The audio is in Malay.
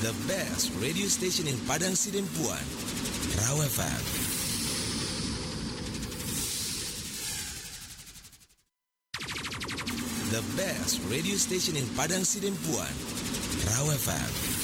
The best radio station in Padang Sidempuan, Raw FM. The best radio station in Padang Sidempuan, Raw FM.